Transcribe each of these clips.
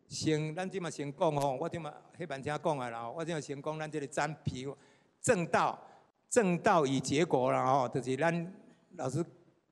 先，咱即马先讲吼，我即马迄番先讲啊啦，我即马先讲咱即个占皮正道与结果啦吼，就是咱老师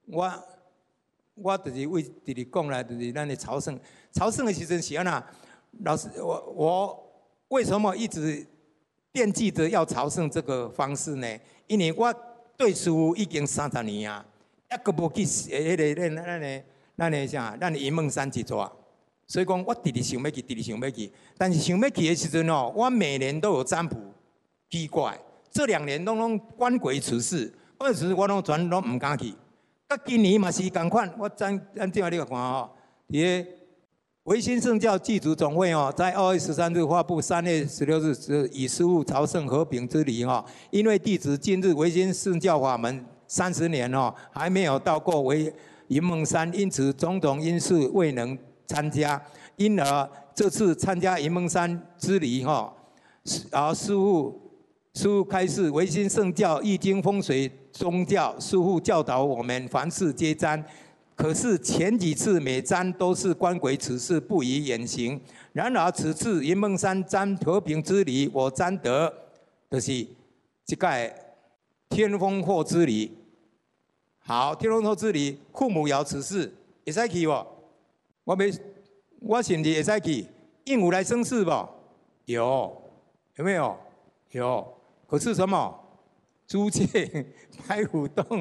我就是为直直讲啦，就是咱的朝圣的时阵是安那？老师，我为什么一直惦记着要朝圣这个方式呢？因为我对师父已经30年啊，还阁无去迄个咱的啥，咱的云梦山一座。所以讲，我直直想要去，但是想要去的时阵哦，我每年都有占卜，奇怪，这2年拢官鬼出事，我全拢唔敢去。甲今年嘛是同款，咱即下你个看吼，伫个维新圣教祭祖总会哦，在2月13日发布，3月16日以师父朝圣和平之礼哦，因为弟子今日维新圣教法门30年哦，还没有到过云梦山，因此种种因素未能参加，因而这次参加云梦山之礼哈，而师父开示维新圣教易经风水宗教，师父教导我们凡事皆占。可是前几次每占都是官鬼此事不宜远行。然而此次云梦山占和平之礼，我占得就是这个天风祸之礼。好，天风祸之礼，父母爻此事会使去无？我是不是会使去？应五来生事不？有没有？有。可是什么？租界白虎洞。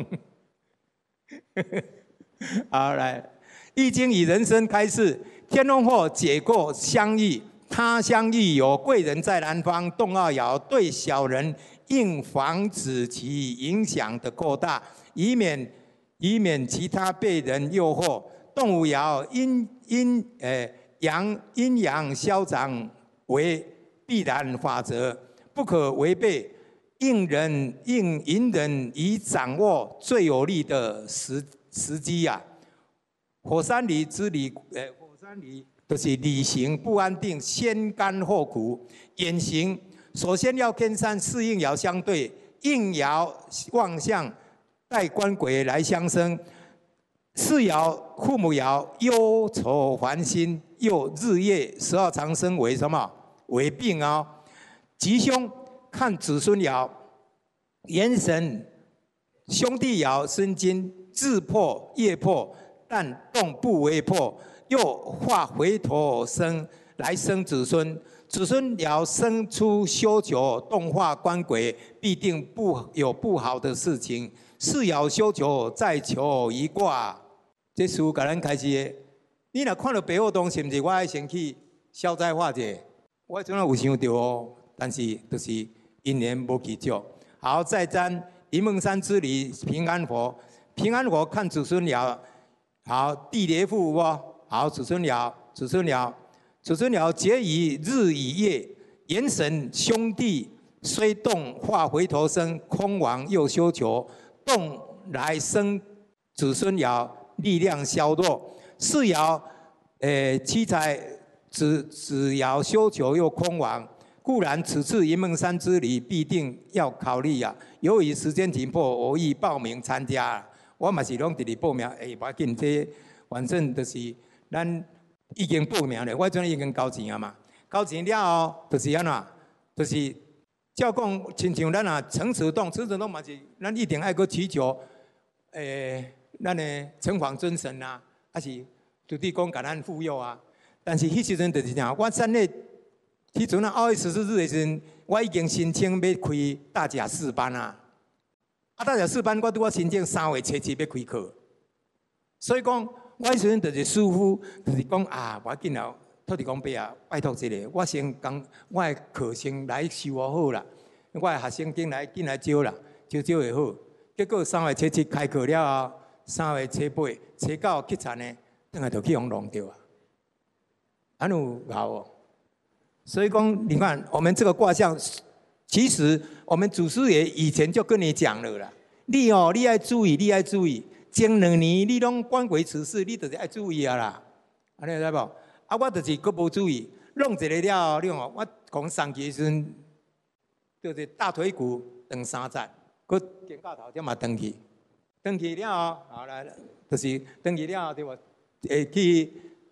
好，来，《易经》以人生开示，天龙祸解过相遇，他乡遇有贵人在南方，动二爻对小人，应防止其影响的扩大，以免其他被人诱惑。动五爻阴阳消长为必然法则，不可违背。应隐忍以掌握最有利的时机啊！火山里之理，火山里就是理行不安定，先甘后苦。远行首先要跟4应爻相对，应爻望向带官鬼来相生。4爻父母爻忧愁烦心，又日夜12长生为什么？为病哦。吉凶看子孙爻，元神兄弟爻生金，自破业破，但动不为破，又化回头生来生子孙。子孙爻生出修求，动化官鬼，必定有不好的事情。4爻修求，再求一卦。这书甲咱开始的，你若看到白虎洞，是不是我爱先去消灾化解？我怎啊有想到哦，但是就是因缘无去做。好，再占云梦山之礼平安佛，平安佛看子孙爻，好地雷复不？好子孙爻结于日与夜，元神兄弟虽动化回头生，空亡又修求，动来生子孙爻，力量消弱。4爻七财子爻修求又空亡。固然此次云梦山之旅必定要考虑啊，由于时间紧迫，我已报名参加。我嘛是拢直直报名，无要紧，这反正就是咱已经报名了，我阵已经交钱啊嘛。交钱了后，就是安怎？就是照讲，亲像咱啊诚实洞嘛是，咱一定爱去祈求，咱的城隍尊神啊，还是土地公给咱护佑啊。但是迄时阵就是啥，我3月。迄阵啊，2月14日的时阵，我已经申请要开大甲4班啊。大甲4班我拄啊申请3月初7要开课，所以讲我迄时阵就是师傅，就是讲啊，无要紧啦，土地公伯啊，拜托一下，我先讲我的课先来修好啦，我的学生进来招啦，招会好。结果3月初7开课了后，3月初8、初9去田呢，等下就去互弄掉啊，安有搞哦？所以讲，你看我们这个卦象，其实我们祖师爷以前就跟你讲了啦。你要注意，前2年你拢官鬼此事，你就是要注意啊啦。安尼知无？啊，我就是佫无注意，弄一个了后，你看我讲上期时阵，就是大腿骨断3节，佫肩胛头才嘛断去了后，好来，就是断去了后对无？会去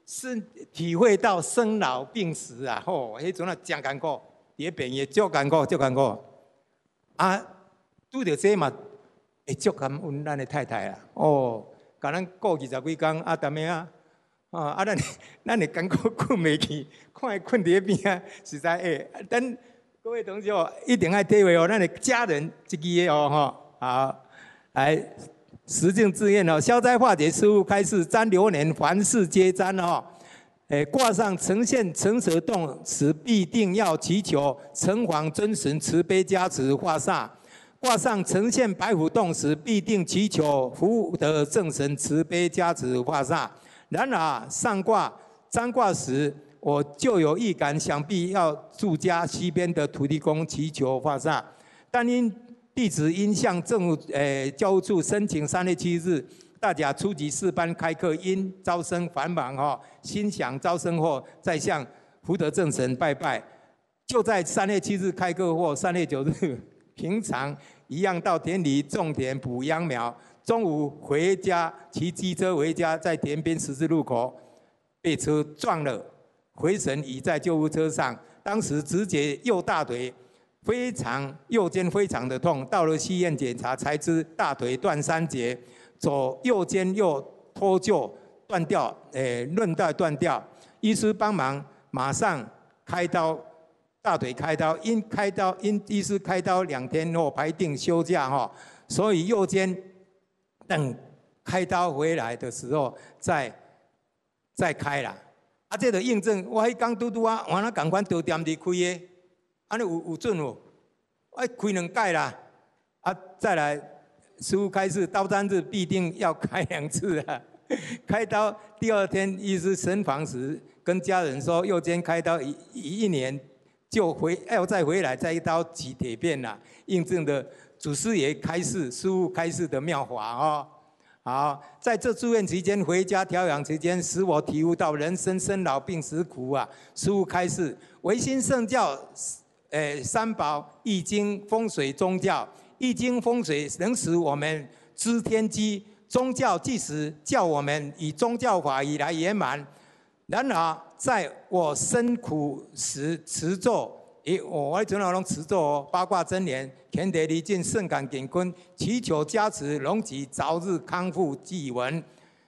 是体会到生老病死啊！吼，迄阵啊真艰苦，伫病院足艰苦，足艰苦。啊，拄着这嘛，会足感恩咱的太太啦。哦，甲咱顾20几工，啊，逐暝啊，啊，咱会艰苦困袂去，看伊困伫边啊，实在等各位同学一定要体会哦，咱的家人这支的哦，吼，好，来。实境志愿哦，消灾化解师父开示，沾流年凡事皆沾哦。挂上呈现成蛇洞时，必定要祈求城隍尊神慈悲加持化煞；挂上呈现白虎洞时，必定祈求福德正神慈悲加持化煞。然而上卦占卦时，我就有预感，想必要住家西边的土地公祈求化煞，但因弟子应向政务教务处申请3月7日大甲初级4班开课，因招生繁忙哦，心想招生后再向福德正神拜拜。就在3月7日开课或3月9日，平常一样到田里种田补秧苗，中午回家骑机车回家，在田边十字路口被车撞了，回神已在救护车上，当时直觉右大腿。右肩非常的痛，到了西院检查才知大腿断3节，左右肩又脱臼断掉，韧带断掉。医师帮忙，马上开刀，大腿开刀，因医师开刀2天后排定休假哈，所以右肩等开刀回来的时候再开啦。啊，这个印证我迄天拄啊，我那赶快刀店里开的。安尼有准无？开2届啦，啊，再来师父开示，刀山日必定要开2次啊。开刀第2天，医师审访时跟家人说，右肩开刀一年就要再回来，再一刀挤铁片啦，印证的祖师爷开示、师父开示的妙法哦。好，在这住院期间、回家调养期间，使我体悟到人生生老病死苦啊。师父开示，唯心圣教。三宝、易经、风水、宗教，易经风水能使我们知天机，宗教即使叫我们以宗教法语来圆满。然而，在我身苦时持咒，我迄阵啊拢持咒哦，八卦真言、乾德离境、圣感乾坤，祈求加持龙吉早日康复祭文，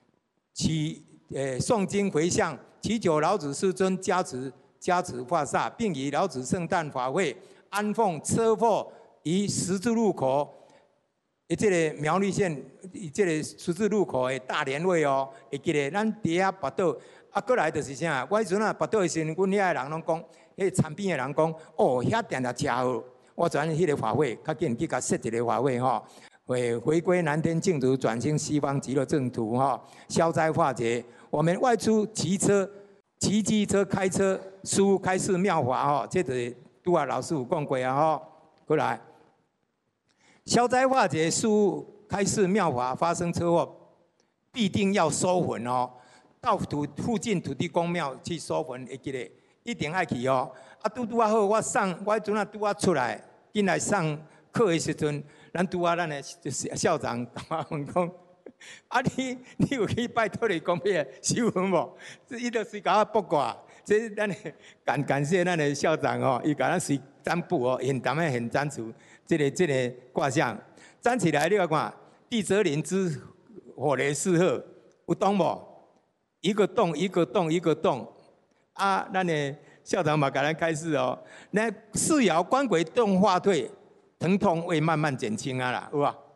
诵经回向，祈求老子师尊加持化煞，并以老子圣诞法会安奉车祸于十字路口，这个苗栗县这个十字路口的大连位哦，会记得咱伫遐跋倒，啊，过来就是啥？我迄阵啊跋倒的时阵，阮遐的人拢讲，迄参边的人讲，哦，遐定定车祸。我转迄个法会，较紧去甲设一个法会吼，回归南天净土，转型西方极乐净土吼，消灾化解。我们外出骑机车、开车，师父开示妙法吼，这就是拄啊老师有讲过啊吼。过来，消灾化解，师父开示妙法，发生车祸必定要收魂哦，到附近土地公庙去收魂，会记得一定爱去哦。啊，拄啊好，我迄阵啊拄啊出来，进来上课的时阵，咱的校长甲我问讲。啊你有去拜托你公庙收魂无？伊就是甲我卜卦，这咱感谢咱的校长哦，伊甲咱随占卜哦，很淡的很占卜，这个卦象占起来你要看，地泽临之火雷四合，有懂无？一个洞一个洞一个洞，啊，咱的校长嘛甲咱开示哦，那四爻官鬼动化退，疼痛会慢慢减轻啊啦，有无？